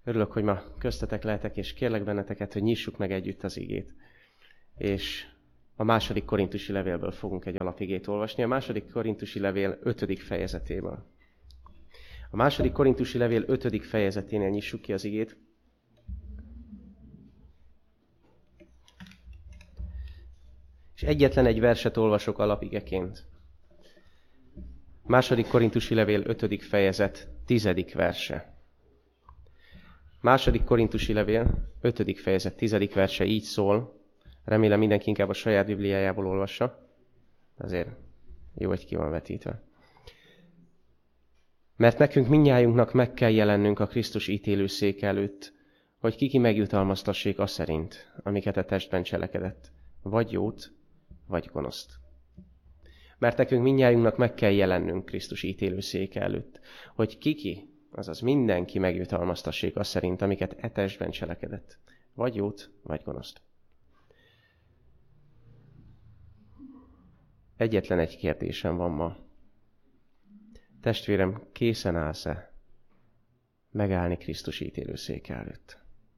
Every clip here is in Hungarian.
Örülök, hogy ma köztetek lehetek, és kérlek benneteket, hogy nyissuk meg együtt az igét. És a 2. Korintusi levélből fogunk egy alapigét olvasni, a 2. Korintusi levél 5. fejezetéből. A 2. Korintusi levél 5. fejezeténél nyissuk ki az igét. És egyetlen egy verset olvasok alapigeként. 2. Korintusi levél 5. fejezet 10. verse. 2. Korintusi levél 5. fejezet 10. verse így szól. Remélem mindenki inkább a saját bibliájából olvassa. Azért jó, hogy ki van vetítve. Mert nekünk mindnyájunknak meg kell jelennünk a Krisztus ítélőszék előtt, hogy ki megjutalmaztassék azt szerint, amiket a testben cselekedett, vagy jót, vagy gonoszt. Mert nekünk mindnyájunknak meg kell jelennünk Krisztus ítélőszék előtt, hogy ki, azaz mindenki megjutalmaztassék azt szerint, amiket e testben cselekedett, vagy jót, vagy gonoszt. Egyetlen egy kérdésem van ma. Testvérem, készen állsz-e megállni Krisztus ítélőszék előtt?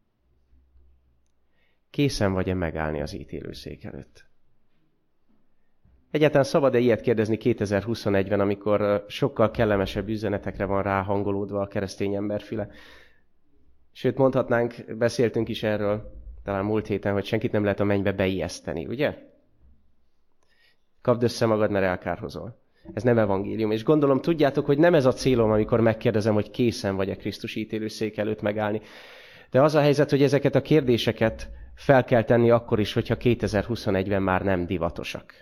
Készen vagy-e megállni az ítélőszék előtt? Egyáltalán szabad-e ilyet kérdezni 2021-ben, amikor sokkal kellemesebb üzenetekre van ráhangolódva a keresztény emberfüle? Sőt, mondhatnánk, beszéltünk is erről talán múlt héten, hogy senkit nem lehet a mennybe beijeszteni, ugye? Kapd össze magad, mert elkárhozol. Ez nem evangélium. És gondolom, tudjátok, hogy nem ez a célom, amikor megkérdezem, hogy készen vagy a Krisztus ítélőszék előtt megállni. De az a helyzet, hogy ezeket a kérdéseket fel kell tenni akkor is, hogyha 2021-ben már nem divatosak.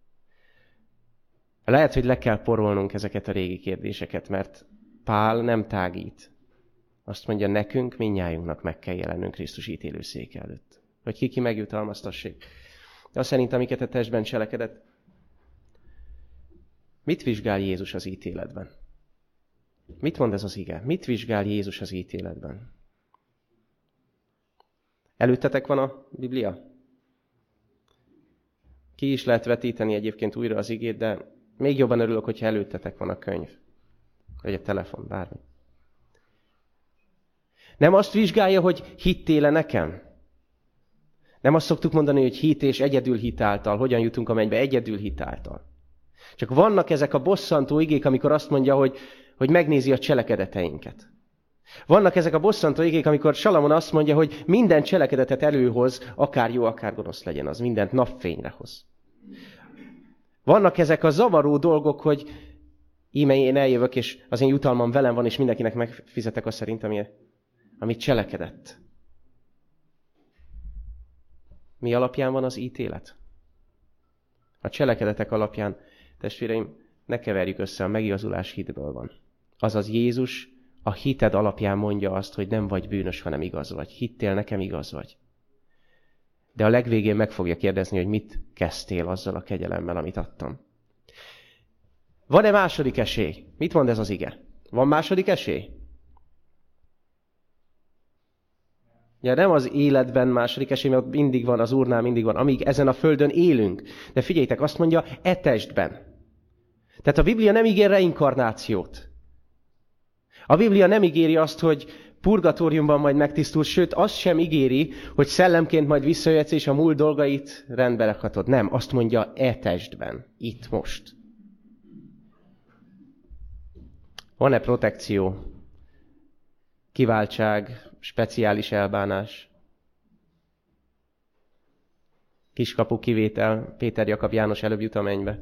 Lehet, hogy le kell porolnunk ezeket a régi kérdéseket, mert Pál nem tágít. Azt mondja, nekünk, mindnyájunknak meg kell jelennünk Krisztus ítélőszék előtt. Hogy ki megjutalmaztassék. De azt szerint, amiket a testben cselekedett. Mit vizsgál Jézus az ítéletben? Mit mond ez az ige? Mit vizsgál Jézus az ítéletben? Előttetek van a Biblia? Ki is lehet vetíteni egyébként újra az igét, de még jobban örülök, hogyha előttetek van a könyv. Vagy a telefon, bármi. Nem azt vizsgálja, hogy hittél-e nekem? Nem azt szoktuk mondani, hogy hit és egyedül hit által. Hogyan jutunk a mennybe? Egyedül hit által. Csak vannak ezek a bosszantó igék, amikor azt mondja, hogy megnézi a cselekedeteinket. Vannak ezek a bosszantó igék, amikor Salamon azt mondja, hogy minden cselekedetet előhoz, akár jó, akár gonosz legyen az, mindent napfényre hoz. Vannak ezek a zavaró dolgok, hogy íme én eljövök, és az én jutalmam velem van, és mindenkinek megfizetek azt szerint, amit cselekedett. Mi alapján van az ítélet? A cselekedetek alapján, testvéreim, ne keverjük össze, a megigazulás hitből van. Azaz Jézus a hited alapján mondja azt, hogy nem vagy bűnös, hanem igaz vagy. Hittél, nekem igaz vagy. De a legvégén meg fogja kérdezni, hogy mit kezdtél azzal a kegyelemmel, amit adtam. Van-e második esély? Mit mond ez az ige? Van második esély? Ja, nem az életben második esély, mert mindig van, az Úrnál mindig van, amíg ezen a földön élünk. De figyeljétek, azt mondja, e testben. Tehát a Biblia nem ígér reinkarnációt. A Biblia nem ígéri azt, hogy purgatóriumban majd megtisztulsz, sőt, azt sem ígéri, hogy szellemként majd visszajöhetsz, és a múlt dolgait rendbe rakhatod. Nem, azt mondja, e testben, itt most. Van-e protekció, kiváltság, speciális elbánás, kiskapu kivétel, Péter, Jakab, János előbb jut a mennybe.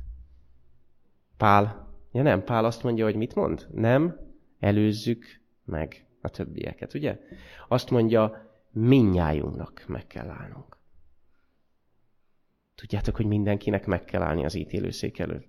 Pál. Ja nem, Pál azt mondja, hogy mit mond? Nem előzzük meg a többieket, ugye? Azt mondja, mindnyájunknak meg kell állnunk. Tudjátok, hogy mindenkinek meg kell állni az ítélőszék előtt.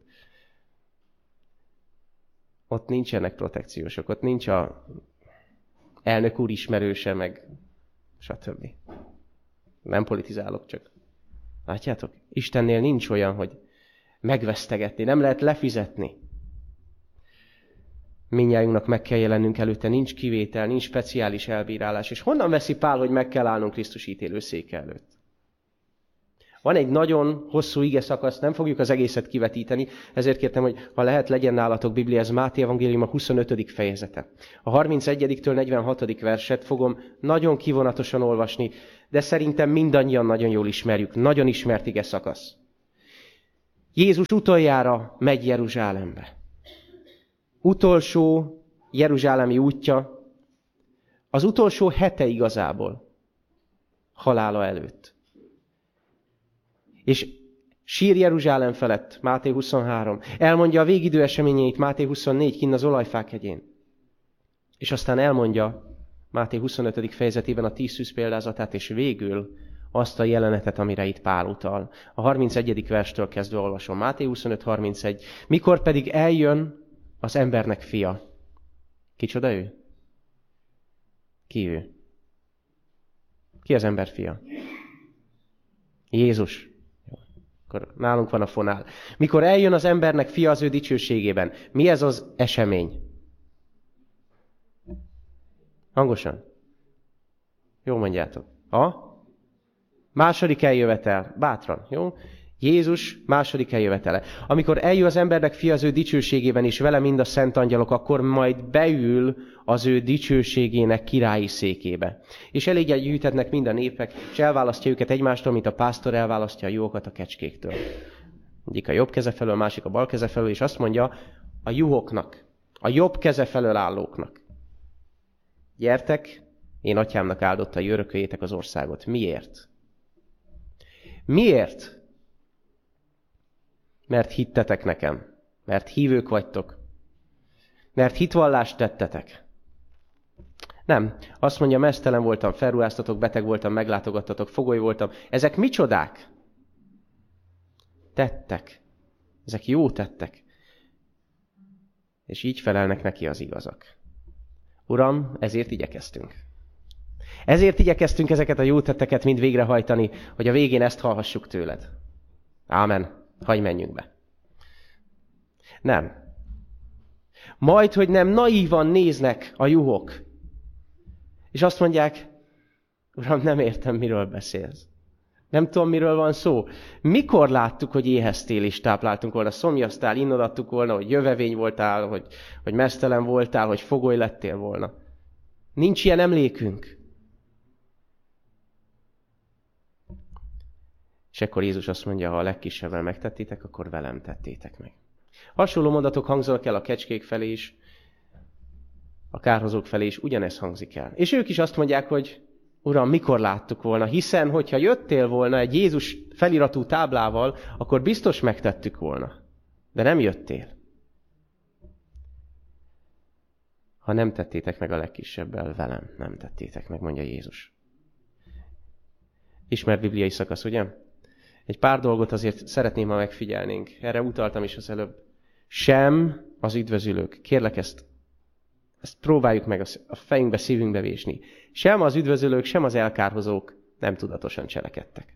Ott nincsenek protekciósok, ott nincs a elnök úr ismerőse, meg stb. Nem politizálok, csak látjátok? Istennél nincs olyan, hogy megvesztegetni, nem lehet lefizetni. Mindnyájunknak meg kell jelennünk előtte, nincs kivétel, nincs speciális elbírálás. És honnan veszi Pál, hogy meg kell állnunk Krisztus ítélőszéke előtt? Van egy nagyon hosszú ige szakasz, nem fogjuk az egészet kivetíteni, ezért kértem, hogy ha lehet, legyen nálatok Biblia, ez Máté evangélium a 25. fejezete. A 31-től 46. verset fogom nagyon kivonatosan olvasni, de szerintem mindannyian nagyon jól ismerjük, nagyon ismert ige szakasz. Jézus utoljára megy Jeruzsálembe. Utolsó jeruzsálemi útja, az utolsó hete igazából, halála előtt. És sír Jeruzsálem felett, Máté 23. Elmondja a végidő eseményeit, Máté 24, kinn az olajfák hegyén. És aztán elmondja Máté 25. fejezetében a 10 szűz példázatát, és végül azt a jelenetet, amire itt Pál utal. A 31. verstől kezdve olvasom. Máté 25.31. Mikor pedig eljön az embernek fia. Kicsoda ő? Ki ő? Ki az ember fia? Jézus. Akkor nálunk van a fonál. Mikor eljön az embernek fia az ő dicsőségében. Mi ez az esemény? Hangosan. Jól mondjátok. Második eljövetel. Bátran, jó? Jézus második eljövetele. Amikor eljön az embernek fia az ő dicsőségében, és vele mind a szent angyalok, akkor majd beül az ő dicsőségének királyi székébe. És elég gyűjtetnek mind a népek, és elválasztja őket egymástól, mint a pásztor elválasztja a juhokat a kecskéktől. Egyik a jobb keze felől, a másik a bal keze felől, és azt mondja a juhoknak, a jobb keze felől állóknak. Gyertek, én atyámnak áldottai örököljétek az országot. Miért? Miért? Mert hittetek nekem. Mert hívők vagytok. Mert hitvallást tettetek. Nem. Azt mondja, meztelen voltam, felruháztatok, beteg voltam, meglátogattatok, fogoly voltam. Ezek micsodák? Tettek. Ezek jó tettek. És így felelnek neki az igazak. Uram, ezért igyekeztünk. Ezért igyekeztünk ezeket a jó tetteket mind végrehajtani, hogy a végén ezt hallhassuk tőled. Ámen. Hagyj menjünk be. Nem. Majd, hogy nem naívan néznek a juhok, és azt mondják, Uram, nem értem, miről beszélsz. Nem tudom, miről van szó. Mikor láttuk, hogy éheztél és tápláltunk volna, szomjaztál, innodattuk volna, hogy jövevény voltál, hogy meztelen voltál, hogy fogoly lettél volna. Nincs ilyen emlékünk. És ekkor Jézus azt mondja, ha a legkisebbel megtettétek, akkor velem tettétek meg. Hasonló mondatok hangzanak el a kecskék felé is, a kárhozók felé is, ugyanez hangzik el. És ők is azt mondják, hogy Uram, mikor láttuk volna? Hiszen, hogyha jöttél volna egy Jézus feliratú táblával, akkor biztos megtettük volna. De nem jöttél. Ha nem tettétek meg a legkisebbel, velem nem tettétek meg, mondja Jézus. Ismert bibliai szakasz, ugye? Egy pár dolgot azért szeretném, ha megfigyelnénk. Erre utaltam is az előbb. Sem az üdvözülők. Kérlek, ezt próbáljuk meg a fejünkbe, szívünkbe vésni. Sem az üdvözülők, sem az elkárhozók nem tudatosan cselekedtek.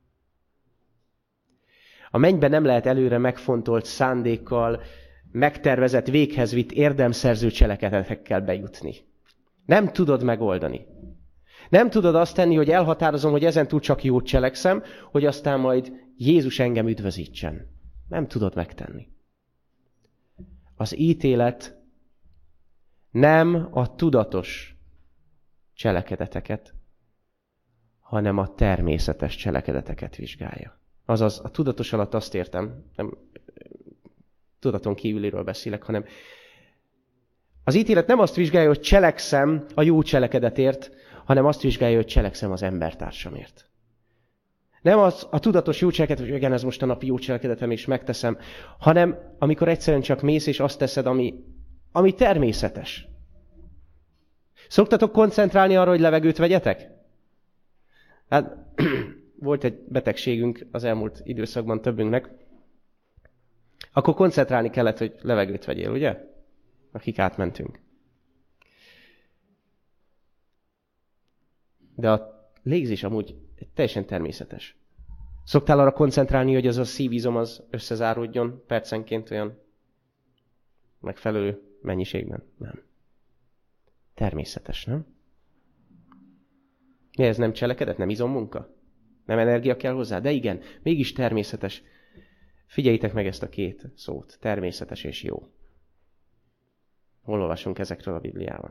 A mennybe nem lehet előre megfontolt szándékkal, megtervezett, véghez vitt érdemszerző cselekedetekkel bejutni. Nem tudod megoldani. Nem tudod azt tenni, hogy elhatározom, hogy ezentúl csak jót cselekszem, hogy aztán majd Jézus engem üdvözítsen. Nem tudod megtenni. Az ítélet nem a tudatos cselekedeteket, hanem a természetes cselekedeteket vizsgálja. Azaz, a tudatos alatt azt értem, nem tudaton kívüliről beszélek, hanem az ítélet nem azt vizsgálja, hogy cselekszem a jó cselekedetért, hanem azt vizsgálja, hogy cselekszem az embertársamért. Nem az a tudatos jó cselekedet, hogy igen, ez most a napi jó cselekedetem, és megteszem, hanem amikor egyszerűen csak mész, és azt teszed, ami természetes. Szoktatok koncentrálni arra, hogy levegőt vegyetek? Hát, volt egy betegségünk az elmúlt időszakban többünknek, akkor koncentrálni kellett, hogy levegőt vegyél, ugye? Akik átmentünk. De a légzés amúgy teljesen természetes. Szoktál arra koncentrálni, hogy az a szívizom az összezáródjon percenként olyan megfelelő mennyiségben? Nem. Természetes, nem? Mi ez nem cselekedet, nem izommunka? Nem energia kell hozzá? De igen, mégis természetes. Figyeljétek meg ezt a két szót. Természetes és jó. Hol olvasunk ezekről a Bibliában?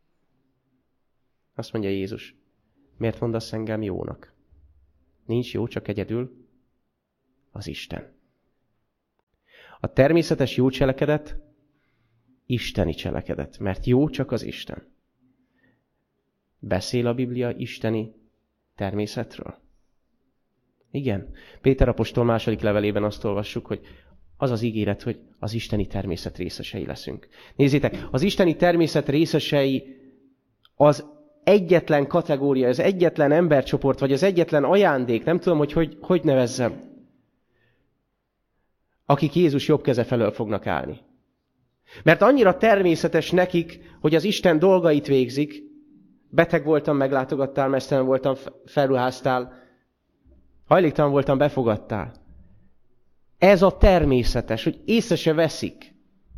Azt mondja Jézus, miért mondasz engem jónak? Nincs jó, csak egyedül az Isten. A természetes jó cselekedet isteni cselekedet, mert jó csak az Isten. Beszél a Biblia isteni természetről? Igen. Péter apostol második levelében azt olvassuk, hogy az az ígéret, hogy az isteni természet részesei leszünk. Nézzétek, az isteni természet részesei az egyetlen kategória, az egyetlen embercsoport, vagy az egyetlen ajándék, nem tudom, hogy nevezzem, akik Jézus jobb keze felől fognak állni. Mert annyira természetes nekik, hogy az Isten dolgait végzik. Beteg voltam, meglátogattál, meztelen voltam, felruháztál, hajléktalan voltam, befogadtál. Ez a természetes, hogy észre se veszik.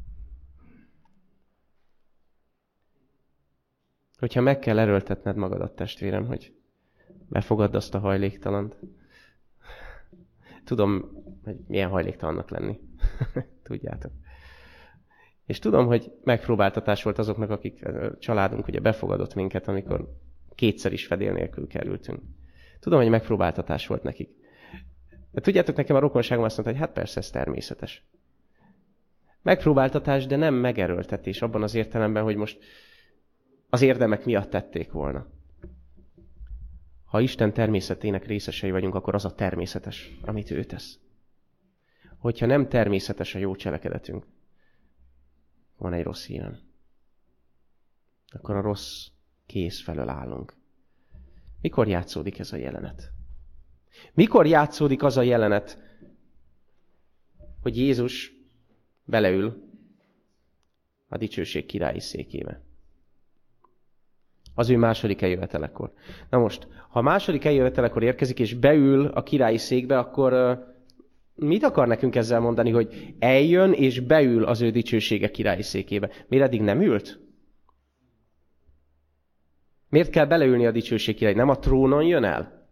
Hogyha meg kell erőltetned magadat, testvérem, hogy befogadd azt a hajléktalant. Tudom, hogy milyen hajléktalannak lenni. Tudjátok. És tudom, hogy megpróbáltatás volt azoknak, akik családunk ugye befogadott minket, amikor kétszer is fedél nélkül kerültünk. Tudom, hogy megpróbáltatás volt nekik. De tudjátok, nekem a rokonságom azt mondta, hogy hát persze, ez természetes. Megpróbáltatás, de nem megerőltetés abban az értelemben, hogy most az érdemek miatt tették volna. Ha Isten természetének részesei vagyunk, akkor az a természetes, amit ő tesz. Hogyha nem természetes a jó cselekedetünk, van egy rossz hírem. Akkor a rossz kéz felől állunk. Mikor játszódik ez a jelenet? Mikor játszódik az a jelenet, hogy Jézus beleül a dicsőség királyi székébe? Az ő második eljövetelekor. Na most, ha a második eljövetelekor érkezik, és beül a királyi székbe, akkor mit akar nekünk ezzel mondani, hogy eljön és beül az ő dicsősége királyi székébe? Miért eddig nem ült? Miért kell beleülni a dicsőség király? Nem a trónon jön el?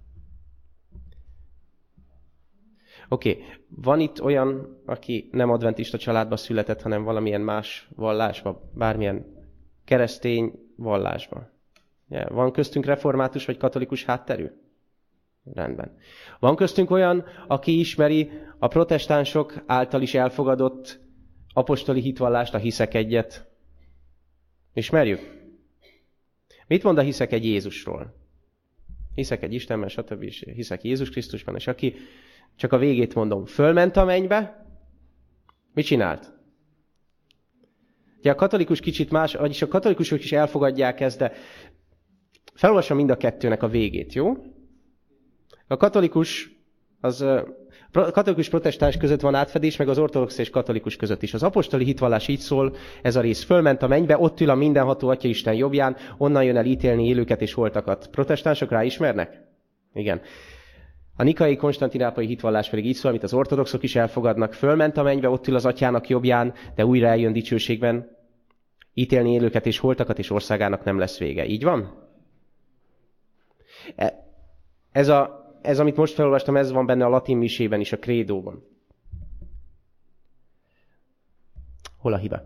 Oké, van itt olyan, aki nem adventista családba született, hanem valamilyen más vallásba, bármilyen keresztény vallásba. Van köztünk református vagy katolikus hátterű? Rendben. Van köztünk olyan, aki ismeri a protestánsok által is elfogadott apostoli hitvallást, a hiszek egyet. Ismerjük? Mit mond a hiszek egy Jézusról? Hiszek egy Istenben, stb. Hiszek Jézus Krisztusban, és aki, csak a végét mondom, fölment a mennybe, mit csinált? Ugye a katolikus kicsit más, vagyis a katolikusok is elfogadják ezt, de felolvasom mind a kettőnek a végét, jó? A katolikus protestáns között van átfedés, meg az ortodox és katolikus között is. Az apostoli hitvallás így szól, ez a rész: fölment a mennybe, ott ül a mindenható Atya Isten jobbján, onnan jön el ítélni élőket és holtakat. Protestánsok rá ismernek? Igen. A nikai konstantinápolyi hitvallás pedig így szól, amit az ortodoxok is elfogadnak: fölment a mennybe, ott ül az Atyának jobbján, de újra eljön dicsőségben, ítélni élőket és holtakat, és országának nem lesz vége. Így van? Ez, amit most felolvastam, ez van benne a latin misében is, a krédóban. Hol a hiba?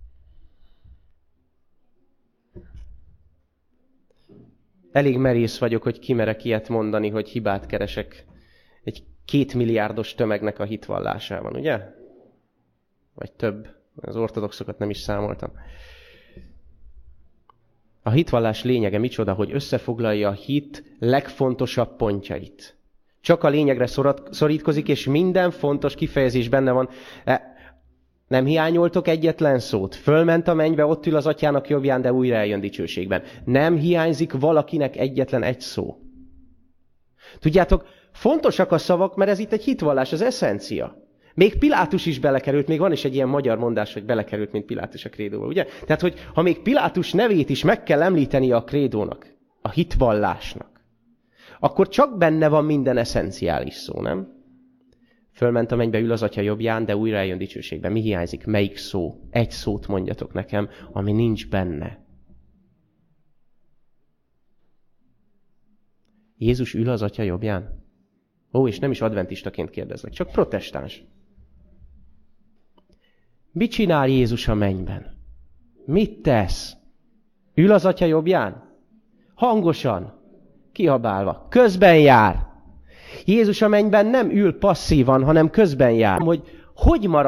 Elég merész vagyok, hogy kimerek ilyet mondani, hogy hibát keresek egy 2 milliárdos tömegnek a hitvallásában, ugye? Vagy több. Az ortodoxokat nem is számoltam. A hitvallás lényege micsoda, hogy összefoglalja a hit legfontosabb pontjait. Csak a lényegre szorítkozik, és minden fontos kifejezés benne van. Nem hiányoltok egyetlen szót. Fölment a mennybe, ott ül az Atyának jobbján, de újra eljön dicsőségben. Nem hiányzik valakinek egyetlen egy szó. Tudjátok, fontosak a szavak, mert ez itt egy hitvallás, az eszencia. Még Pilátus is belekerült, még van is egy ilyen magyar mondás, hogy belekerült, mint Pilátus a krédóba, ugye? Tehát, hogy ha még Pilátus nevét is meg kell említeni a krédónak, a hitvallásnak, akkor csak benne van minden eszenciális szó, nem? Fölment a mennybe, ül az Atya jobbján, de újra eljön dicsőségben. Mi hiányzik? Melyik szó? Egy szót mondjatok nekem, ami nincs benne. Jézus ül az Atya jobbján? Ó, és nem is adventistaként kérdezlek, csak protestáns. Mit csinál Jézus a mennyben? Mit tesz? Ül az Atya jobbján? Hangosan, kiabálva, közben jár. Jézus a mennyben nem ül passzívan, hanem közben jár. Hogy marad